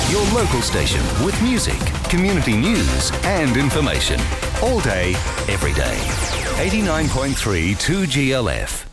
Your local station with music, community news and information. All day, every day. 89.3 2GLF.